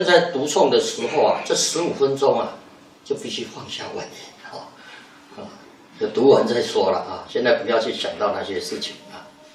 在读诵的时候啊，这15分钟啊，就必须放下万念就读完再说了啊。现在不要去想到那些事情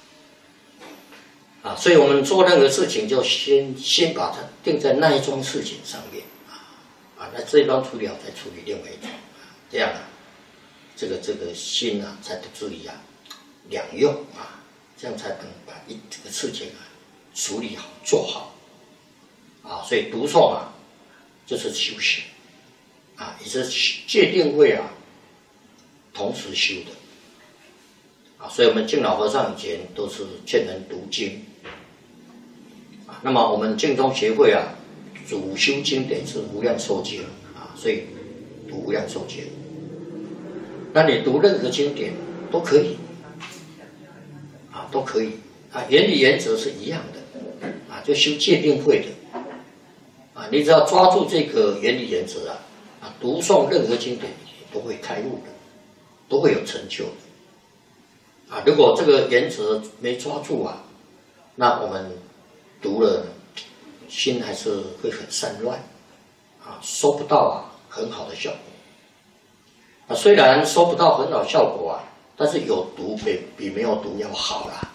所以我们做任何事情就先把它定在那一桩事情上面那这一桩处理好再处理另外一桩这样这个心才不至于两用这样才能把这个事情处理好做好所以读诵就是修行也是戒定慧同时修的所以我们净老和尚以前都是劝人读经那么我们净宗协会主修经典是无量寿经所以读无量寿经。那你读任何经典都可以都可以原理原则是一样的就修戒定慧的你只要抓住这个原理原则读诵任何经典都会开悟的，都会有成就的如果这个原则没抓住那我们读了心还是会很散乱收不到很好的效果虽然收不到很好的效果但是有读比没有读要好啦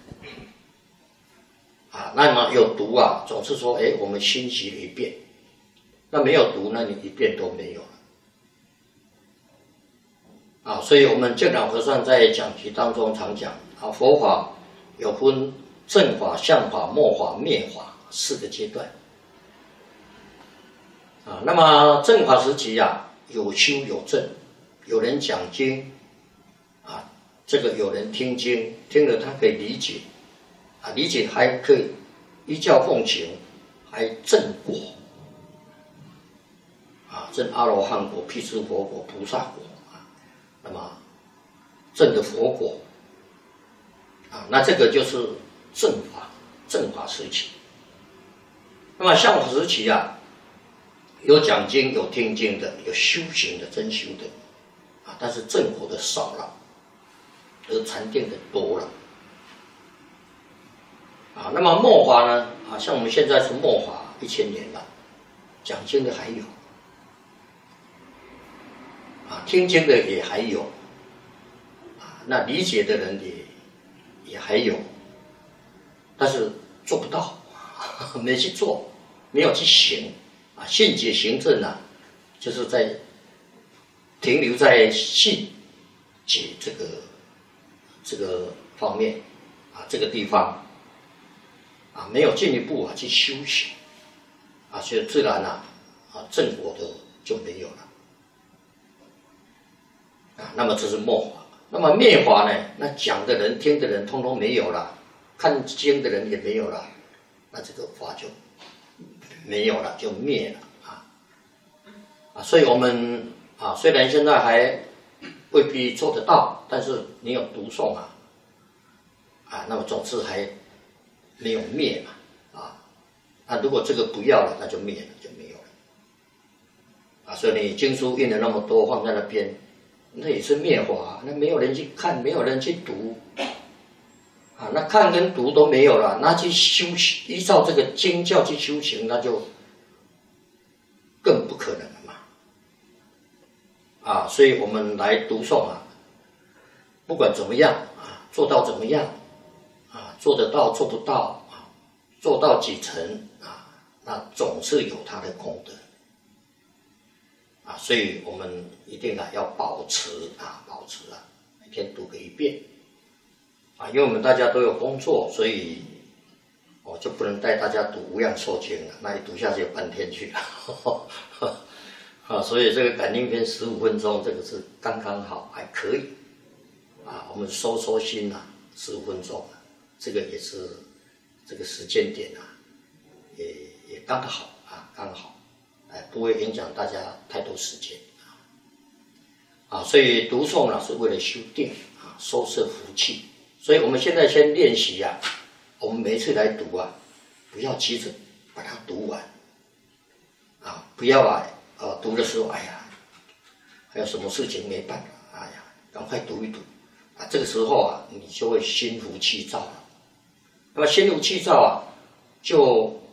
那么有读总是说我们熏习了一遍，那没有读那你一遍都没有了所以我们净老和尚在讲题当中常讲佛法有分正法、相法、末法、灭法4个阶段那么正法时期有修有证，有人讲经这个有人听经，听了他可以理解理解还可以依教奉行，还证果证阿罗汉果、辟支佛果、菩萨果那么证的佛果那这个就是正法时期。那么相法时期有讲经有听经的，有修行的真修的但是正果的少了，而禅定的多了那么末法呢像我们现在是末法1000年了，讲经的还有听经的也还有那理解的人也还有，但是做不到没去做，没有去行信解行证就是在停留在信解这个方面这个地方没有进一步去修行所以自然正果的就没有了那么这是末法。那么灭法呢，那讲的人听的人通通没有了，看经的人也没有了，那这个法就没有了，就灭了所以我们虽然现在还未必做得到，但是你有读诵那么总是还没有灭那如果这个不要了，那就灭了，就没有了所以你经书印了那么多放在那边，那也是灭法那没有人去看，没有人去读那看跟读都没有了，那去修行，依照这个经教去修行，那就更不可能了嘛所以我们来读诵不管怎么样做到怎么样做得到做不到做到几成那总是有它的功德所以我们一定要保持每天读个1遍因为我们大家都有工作，所以我就不能带大家读无量寿经了，那一读下去半天去了所以这个感应篇15分钟，这个是刚刚好，还可以我们收心15分钟这个也是这个时间点也刚好刚好不会影响大家太多时间所以读诵是为了修定收摄福气。所以我们现在先练习我们每一次来读不要急着把它读完不要读的时候还有什么事情没办法赶快读一读这个时候你就会心浮气躁了。那么心浮气躁就